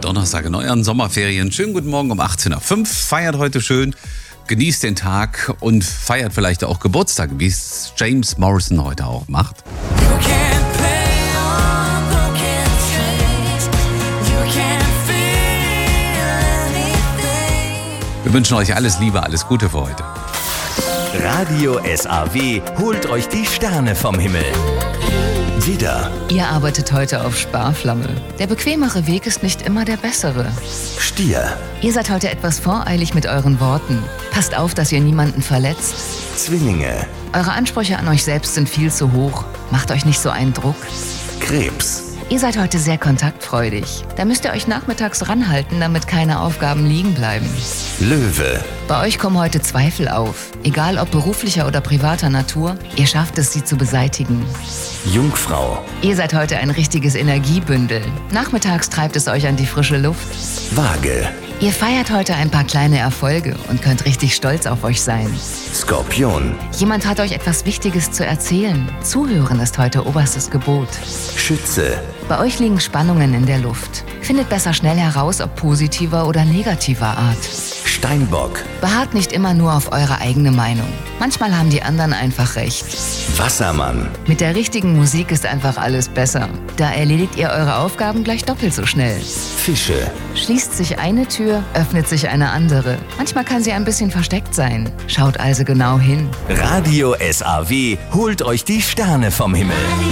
Donnerstag in euren Sommerferien. Schönen guten Morgen um 18.05 Uhr. Feiert heute schön, genießt den Tag und feiert vielleicht auch Geburtstag, wie es James Morrison heute auch macht. Wir wünschen euch alles Liebe, alles Gute für heute. Radio SAW holt euch die Sterne vom Himmel. Widder, Ihr arbeitet heute auf Sparflamme. Der bequemere Weg ist nicht immer der bessere. Stier, Ihr seid heute etwas voreilig mit euren Worten. Passt auf, dass ihr niemanden verletzt. Zwillinge, Eure Ansprüche an euch selbst sind viel zu hoch. Macht euch nicht so einen Druck. Krebs, Ihr seid heute sehr kontaktfreudig. Da müsst ihr euch nachmittags ranhalten, damit keine Aufgaben liegen bleiben. Löwe, Bei euch kommen heute Zweifel auf. Egal ob beruflicher oder privater Natur, ihr schafft es, sie zu beseitigen. Jungfrau, Ihr seid heute ein richtiges Energiebündel. Nachmittags treibt es euch an die frische Luft. Waage, Ihr feiert heute ein paar kleine Erfolge und könnt richtig stolz auf euch sein. Skorpion, Jemand hat euch etwas Wichtiges zu erzählen. Zuhören ist heute oberstes Gebot. Schütze, Bei euch liegen Spannungen in der Luft. Findet besser schnell heraus, ob positiver oder negativer Art. Steinbock, Beharrt nicht immer nur auf eure eigene Meinung. Manchmal haben die anderen einfach recht. Wassermann, Mit der richtigen Musik ist einfach alles besser. Da erledigt ihr eure Aufgaben gleich doppelt so schnell. Fische, Schließt sich eine Tür, öffnet sich eine andere. Manchmal kann sie ein bisschen versteckt sein. Schaut also genau hin. Radio SAW holt euch die Sterne vom Himmel.